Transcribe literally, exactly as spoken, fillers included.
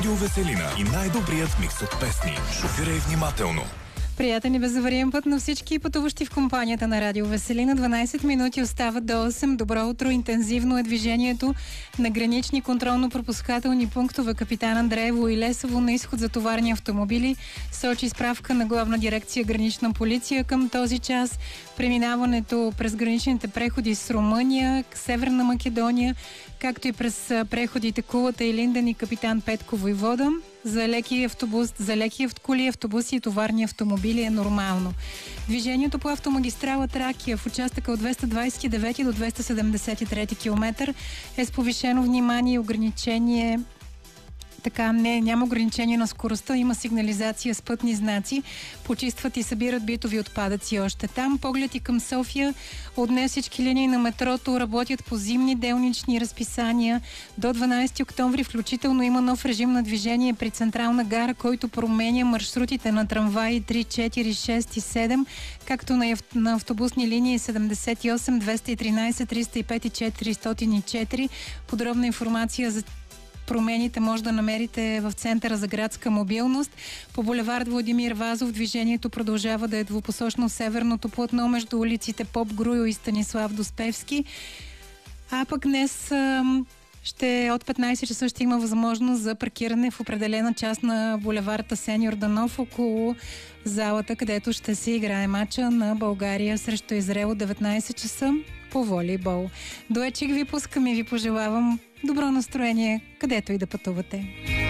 Радио Веселина и най-добрият микс от песни. Шофирай внимателно. Приятен и безавариен път на всички пътуващи в компанията на Радио Веселина. дванайсет минути остават до осем. Добро утро. Интензивно е движението на гранични контролно-пропускателни пунктове Капитан Андреево и Лесово на изход за товарни автомобили. Сочи справка на Главна дирекция Гранична полиция към този час. Преминаването през граничните преходи с Румъния, Северна Македония, както и през преходите Кулата и Линден и Капитан Петко Войвода. За леки автобус, за леки коли, автобуси и товарни автомобили е нормално. Движението по автомагистрала Тракия в участъка от двеста двадесет и девети до двеста седемдесет и трети километър е с повишено внимание и ограничение. Така, не, няма ограничение на скоростта, има сигнализация с пътни знаци, почистват и събират битови отпадъци още там. Поглед и към София. От днес всички линии на метрото работят по зимни делнични разписания. До дванадесети октомври включително има нов режим на движение при Централна гара, който променя маршрутите на трамваи три, четири, шест и седем, както на, на автобусни линии седемдесет и осем, двеста и тринадесет, триста и пет и четиристотин и четири. Подробна информация за промените може да намерите в Центъра за градска мобилност. По булевард Владимир Вазов движението продължава да е двупосочно северното платно между улиците Поп Груйо и Станислав Доспевски. А пък днес ще от петнадесет часа ще има възможност за паркиране в определена част на булевард Асен Йорданов около залата, където ще се играе мача на България срещу Израел от деветнадесет часа по волейбол. Дуечик ви пускам и ви пожелавам добро настроение, където и да пътувате.